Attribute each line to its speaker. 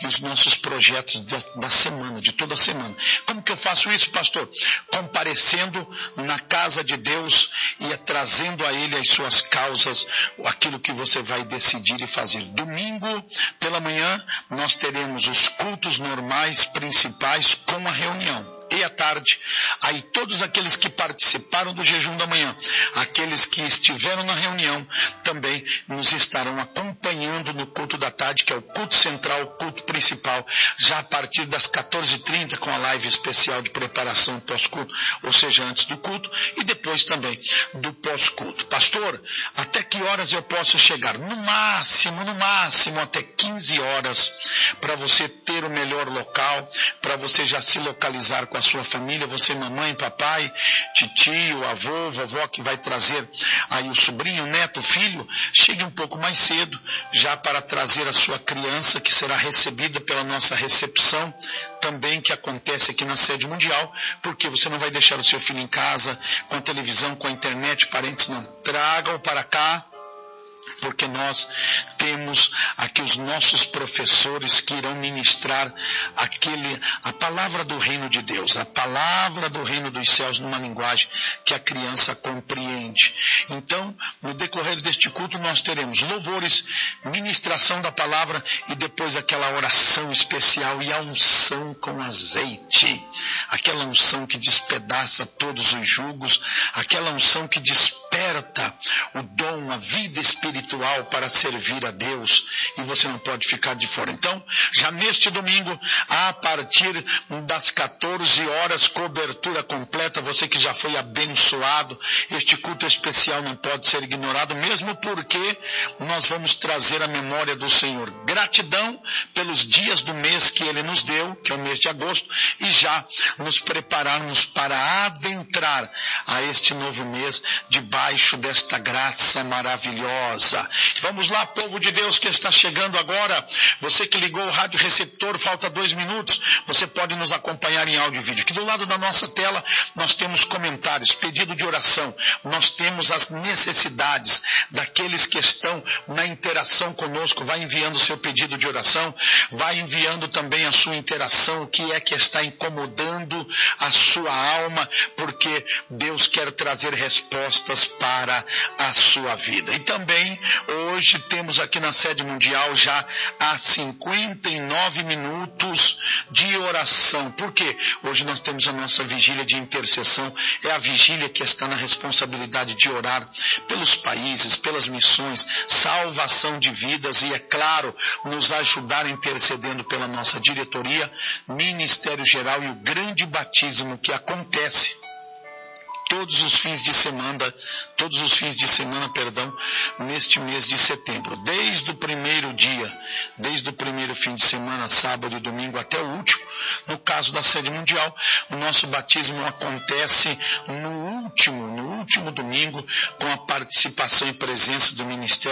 Speaker 1: os nossos projetos da semana, de toda a semana. Como que eu faço isso, pastor? Comparecendo na casa de Deus e trazendo a Ele as suas causas, aquilo que você vai decidir e fazer. Domingo, pela manhã, nós teremos os cultos normais, principais, com a reunião. E à tarde, aí todos aqueles que participaram do jejum da manhã, aqueles que estiveram na reunião, também nos estarão acompanhando no culto da tarde, que é o culto central, o culto principal, já a partir das 14h30, com a live especial de preparação pós-culto, ou seja, antes do culto, e depois também do pós-culto. Pastor, até que horas eu posso chegar? No máximo, até 15 horas, para você ter o melhor local, para você já se localizar com a sua família, você, mamãe, papai, titio, avô, vovó, que vai trazer aí o sobrinho, neto, filho, chegue um pouco mais cedo, já para trazer a sua criança, que será recebida pela nossa recepção, também que acontece aqui na sede mundial, porque você não vai deixar o seu filho em casa, com a televisão, com a internet, parentes não. Traga-o para cá, porque nós temos aqui os nossos professores que irão ministrar a palavra do reino de Deus, a palavra do reino dos céus numa linguagem que a criança compreende. Então, no decorrer deste culto, nós teremos louvores, ministração da palavra e depois aquela oração especial e a unção com azeite, aquela unção que despedaça todos os jugos, aquela unção que desperta o dom, a vida espiritual para servir a Deus, e você não pode ficar de fora. Então, já neste domingo, a partir das 14 horas, cobertura completa, você que já foi abençoado, este culto especial não pode ser ignorado, mesmo porque nós vamos trazer a memória do Senhor. Gratidão pelos dias do mês que Ele nos deu, que é o mês de agosto, e já nos prepararmos para adentrar a este novo mês, debaixo desta graça maravilhosa. Vamos lá, povo de Deus que está chegando agora, você que ligou o rádio receptor, falta 2 minutos, você pode nos acompanhar em áudio e vídeo. Aqui do lado da nossa tela nós temos comentários, pedido de oração, nós temos as necessidades daqueles que estão na interação conosco. Vai enviando o seu pedido de oração, vai enviando também a sua interação, o que é que está incomodando a sua alma, porque Deus quer trazer respostas para a sua vida. E também hoje temos aqui na sede mundial já há 59 minutos de oração. Por quê? Hoje nós temos a nossa vigília de intercessão. É a vigília que está na responsabilidade de orar pelos países, pelas missões, salvação de vidas e, é claro, nos ajudar intercedendo pela nossa diretoria, Ministério Geral e o grande batismo que acontece todos os fins de semana, neste mês de setembro, desde o primeiro dia, desde o primeiro fim de semana, sábado e domingo, até o último. No caso da sede mundial, o nosso batismo acontece no último domingo, com a participação e presença do Ministério